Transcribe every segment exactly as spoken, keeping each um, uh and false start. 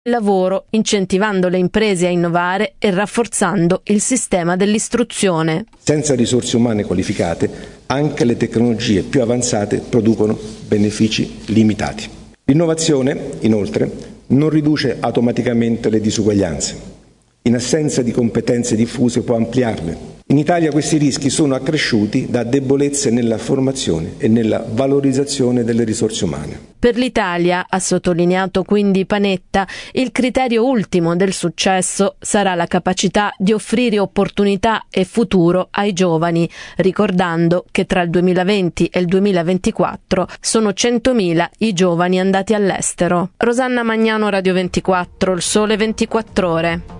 il lavoro, incentivando le imprese a innovare e rafforzando il sistema dell'istruzione. Senza risorse umane qualificate, anche le tecnologie più avanzate producono benefici limitati. L'innovazione, inoltre, non riduce automaticamente le disuguaglianze. In assenza di competenze diffuse può ampliarle. In Italia questi rischi sono accresciuti da debolezze nella formazione e nella valorizzazione delle risorse umane. Per l'Italia, ha sottolineato quindi Panetta, il criterio ultimo del successo sarà la capacità di offrire opportunità e futuro ai giovani, ricordando che tra il duemilaventi e il duemilaventiquattro sono centomila i giovani andati all'estero. Rosanna Magnano, Radio ventiquattro, Il Sole ventiquattro Ore.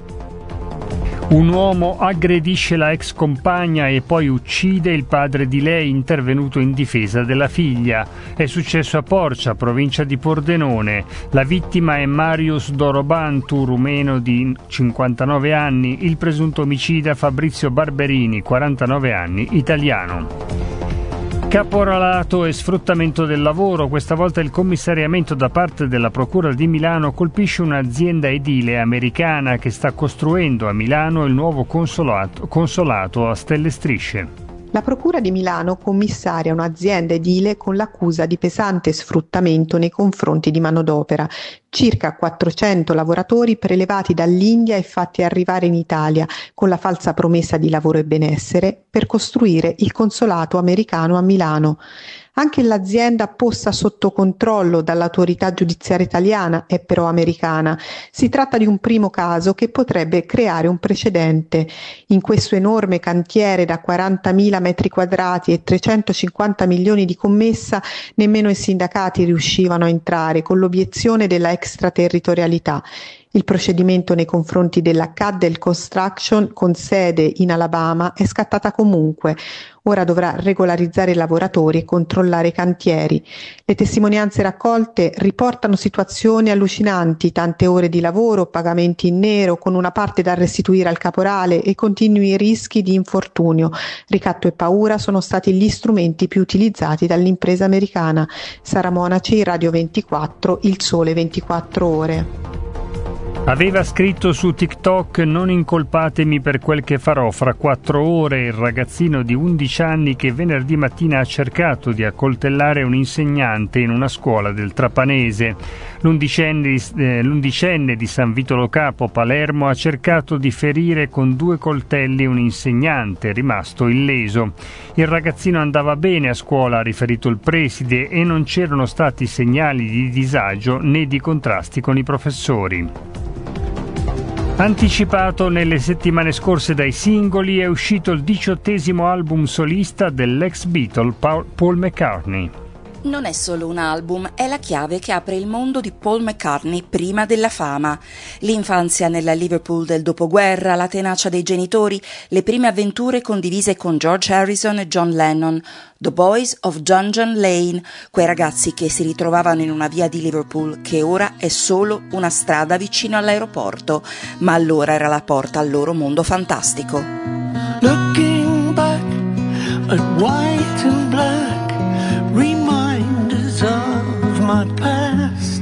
Un uomo aggredisce la ex compagna e poi uccide il padre di lei intervenuto in difesa della figlia. È successo a Porcia, provincia di Pordenone. La vittima è Marius Dorobantu, rumeno di cinquantanove anni, il presunto omicida Fabrizio Barberini, quarantanove anni, italiano. Caporalato e sfruttamento del lavoro. Questa volta il commissariamento da parte della Procura di Milano colpisce un'azienda edile americana che sta costruendo a Milano il nuovo consolato, consolato a stelle strisce. La Procura di Milano commissaria un'azienda edile con l'accusa di pesante sfruttamento nei confronti di manodopera. Circa quattrocento lavoratori prelevati dall'India e fatti arrivare in Italia con la falsa promessa di lavoro e benessere per costruire il consolato americano a Milano. Anche l'azienda posta sotto controllo dall'autorità giudiziaria italiana è però americana. Si tratta di un primo caso che potrebbe creare un precedente. In questo enorme cantiere da quarantamila metri quadrati e trecentocinquanta milioni di commessa, nemmeno i sindacati riuscivano a entrare con l'obiezione della extraterritorialità. Il procedimento nei confronti della Caddell Construction, con sede in Alabama, è scattata comunque. Ora dovrà regolarizzare i lavoratori e controllare i cantieri. Le testimonianze raccolte riportano situazioni allucinanti, tante ore di lavoro, pagamenti in nero, con una parte da restituire al caporale e continui rischi di infortunio. Ricatto e paura sono stati gli strumenti più utilizzati dall'impresa americana. Sara Monaci, Radio ventiquattro, Il Sole ventiquattro Ore. Aveva scritto su TikTok: non incolpatemi per quel che farò, fra quattro ore, il ragazzino di undici anni che venerdì mattina ha cercato di accoltellare un insegnante in una scuola del Trapanese. L'undicenne, eh, l'undicenne di San Vito Lo Capo, Palermo, ha cercato di ferire con due coltelli un insegnante, rimasto illeso. Il ragazzino andava bene a scuola, ha riferito il preside, e non c'erano stati segnali di disagio né di contrasti con i professori. Anticipato nelle settimane scorse dai singoli, è uscito il diciottesimo album solista dell'ex Beatle Paul McCartney. Non è solo un album, è la chiave che apre il mondo di Paul McCartney prima della fama. L'infanzia nella Liverpool del dopoguerra, la tenacia dei genitori, le prime avventure condivise con George Harrison e John Lennon, The Boys of Dungeon Lane, quei ragazzi che si ritrovavano in una via di Liverpool che ora è solo una strada vicino all'aeroporto, ma allora era la porta al loro mondo fantastico. Looking back at white and black, reminders of my past.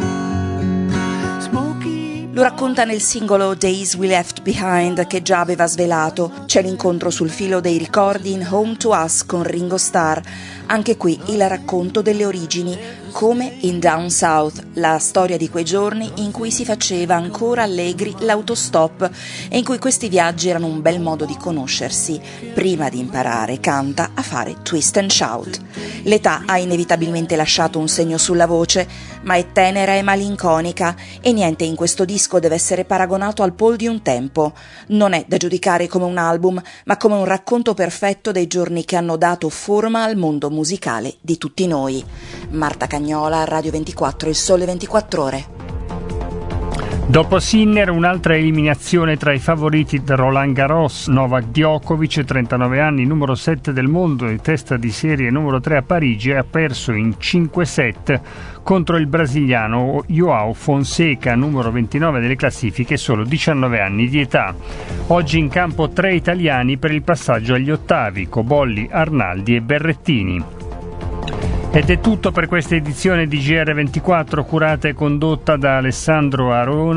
Lo racconta nel singolo Days We Left Behind, che già aveva svelato. C'è l'incontro sul filo dei ricordi in Home to Us con Ringo Starr. Anche qui il racconto delle origini, come in Down South, la storia di quei giorni in cui si faceva ancora allegri l'autostop e in cui questi viaggi erano un bel modo di conoscersi, prima di imparare, canta, a fare twist and shout. L'età ha inevitabilmente lasciato un segno sulla voce, ma è tenera e malinconica, e niente in questo disco deve essere paragonato al Paul di un tempo. Non è da giudicare come un album, ma come un racconto perfetto dei giorni che hanno dato forma al mondo musicale di tutti noi. Marta Cagnola, Radio ventiquattro, Il Sole ventiquattro Ore. Dopo Sinner, un'altra eliminazione tra i favoriti da Roland Garros. Novak Djokovic, trentanove anni, numero sette del mondo e testa di serie numero tre a Parigi, ha perso in cinque set contro il brasiliano João Fonseca, numero ventinove delle classifiche, solo diciannove anni di età. Oggi in campo tre italiani per il passaggio agli ottavi: Cobolli, Arnaldi e Berrettini. Ed è tutto per questa edizione di G R ventiquattro, curata e condotta da Alessandro Arona.